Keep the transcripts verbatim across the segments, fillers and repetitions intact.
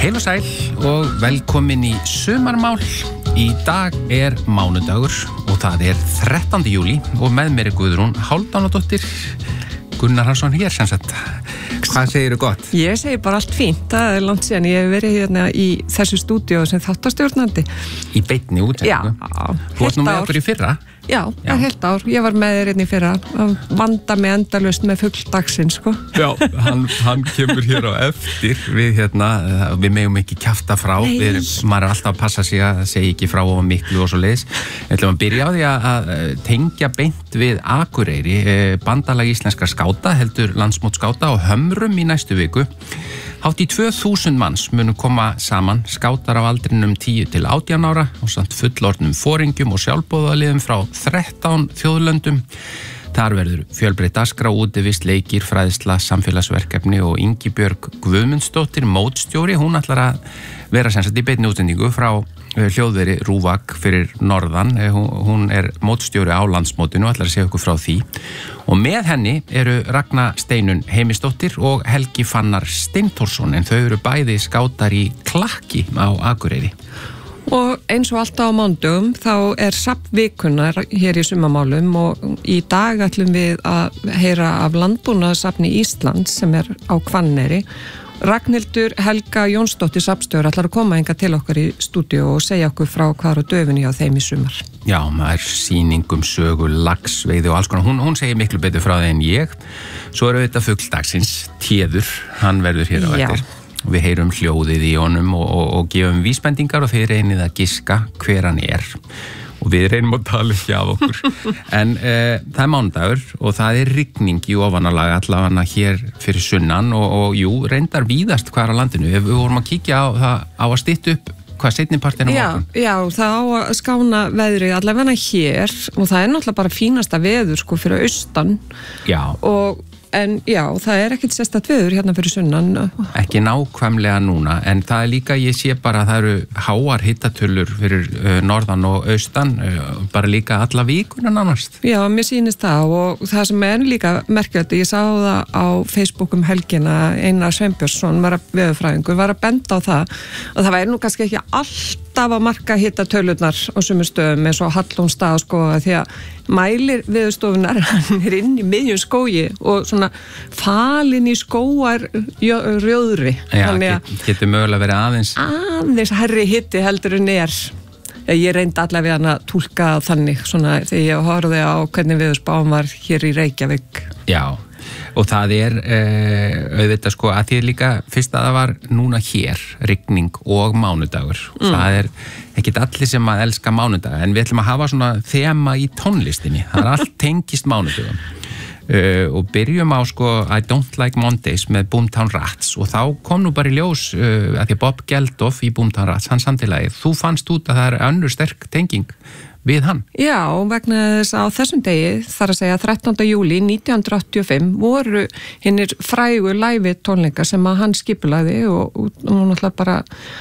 Heil og sæl og velkomin í sumarmál. Í dag er mánudagur og það er þrettánda júlí og með mér er Guðrún Hálfdánadóttir. Gunnar Hansson hér sem sagt. Hvað segirðu gott? Ég segi bara allt fínt. Það er langt síðan ég hef verið hérna í þessu stúdíu sem þáttastjórnandi. Í beinni útsendingu? Já. Þú varst nú með okkur í fyrra? Já, það er heilt ár. Ég var með þér hérna í fyrra að vanda mig endalaust með fugl dagsins, sko. Já, hann, hann kemur hér á eftir. Við hérna, við megum ekki kjafta frá. Við, maður er alltaf að passa sig að segja ekki frá og miklu og svo leiðis. Við ætlum að byrja á því að, að tengja beint við Akureyri. Bandalag íslenskra skáta heldur landsmót skáta á Hömrum í næstu viku. Hátt í tvö þúsund manns munu koma saman, skátar á aldrinum tíu til átján ára og samt fullorðnum foringjum og sjálfboðaliðum frá þrettán þjóðlöndum. Þar verður fjölbreytt dagskrá, útivist, leikir, fræðsla, samfélagsverkefni og Ingibjörg Guðmundsdóttir, mótstjóri. Hún ætlar að vera sem sagt í beinni útsendingu frá hljóðveri Rúvak fyrir norðan. Hún er mótstjóri á landsmótinu og ætlar að segja okkur frá því. Og með henni eru Ragna Steinun Heimisdóttir og Helgi Fannar Steintórsson, en þau eru bæði skátar í Klakki á Akureyri. Og eins og alltaf á mándugum þá er safnvikunar hér í sumarmálum og í dag ætlum við að heyra af Landbúnaðarsafni Íslands sem er á Hvanneyri. Ragnhildur Helga Jónsdóttir safnstjóri ætlar að koma hingað til okkar í stúdíu og segja okkur frá hvar og döfinni á þeim í sumar. Já, það er sýningum, sögu, laxveiði og alls konar. Hún, hún segir miklu betur frá það en ég. Svo eru þetta fugl dagsins, Téður, hann verður hér á eftir. Við heyrum hljóðið í honum og, og, og gefum vísbendingar og þeir reynið að giska hver hann er. Og við reynum að tala ekki af okkur. En uh, það er mánudagur og það er rigning í ofanalega allavega hér fyrir sunnan og, og jú, reyndar víðast hvar á landinu. Við vorum að kíkja á, það, á að stytta upp hvað seinnipartinn á morgun. Já, já, það á að skána veðrið allavega hér og það er náttúrulega bara fínasta veður sko fyrir austan. Já. Og En já, það er ekkert sérstakt veður hérna fyrir sunnan. Ekki nákvæmlega núna, en það er líka, ég sé bara að það eru háar hittatölur fyrir uh, norðan og austan, uh, bara líka alla vikuna nánast. Já, mér sýnist það og það sem er líka merkjöldi, ég sá það á Facebook um helgina, Einar Sveinbjörnsson, veðurfræðingur, var að benda á það og það væri nú kannski ekki alltaf að marka hittatölunar á sumum stöðum eins og Hallónstað sko, því að mælir veðurstofunar, hann er inn í miðjum skógi og svona falinn í skóar rjóðri. Já, get, getur mögulega verið aðeins. Aðeins herri hitti heldur en er. Ég reyndi allavega hann að túlka þannig svona þegar ég horfði á hvernig veðurspáin var hér í Reykjavík. Já, og það er uh, auðvitað sko að því líka fyrst að það var núna hér, rigning og mánudagur. Mm. Það er ekkert allir sem að elska mánudaga, en við ætlum að hafa svona þema í tónlistinni. Það er allt tengist mánudagum. Uh, og byrjum á sko I Don't Like Mondays með Boomtown Rats og þá kom nú bara í ljós uh, að því Bob Geldof í Boomtown Rats, hann samtilagið, þú fannst út að það er önnur sterk tenging við hann. Já, vegna þess að á þessum degi, þar að segja þrettánda júlí nítján hundruð áttatíu og fimm, voru hinnir frægu live tónleikar sem að hann skipulaði og, og, og náttúrulega bara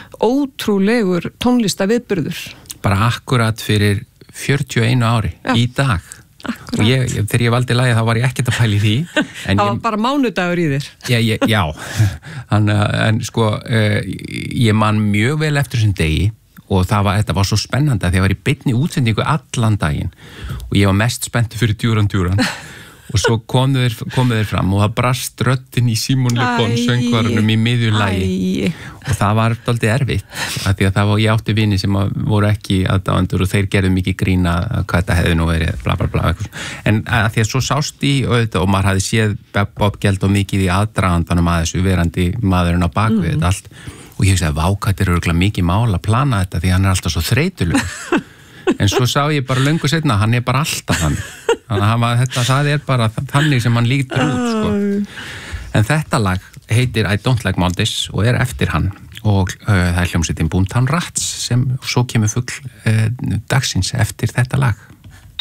ótrúlegur tónlistaviðburður. Bara akkurat fyrir fjörutíu og einu ári, já, í dag. Akkurat. Og ég, þegar ég valdi lagið þá var ég ekkert að pæla í því. Það var ég, bara mánudagur í þér. Já, ég, já. Hann, en sko, uh, ég man mjög vel eftir þessum degi og það var, þetta var svo spennandi að ég var í beinni útsendingu allan daginn og ég var mest spenntur fyrir Djúran Djúran og svo komu þeir, komu þeir fram og það brast röddin í Símon Le Bon söngvarunum í miðju lagi og það var dálítið erfitt af því að það var, ég átti vini sem voru ekki aðdáendur og þeir gerðu mikið grína hvað þetta hefði nú verið bla bla bla en að því að svo sást í og maður hafði séð Bob Geldof mikið í aðdragandanum að þessu verandi maðurinn á bakvið mm. þetta allt og ég sagði, vákættir eru örugglega mikið mál að plana þetta því hann er alltaf svo þreytulegur. En svo sá ég bara löngu seinna, hann er bara alltaf þannig. Þannig að var, þetta, það er bara þannig sem hann lítur út, sko. En þetta lag heitir I Don't Like Mondays og er eftir hann. Og uh, það er hljómsveitin Boomtown Rats sem svo kemur fugl uh, dagsins eftir þetta lag.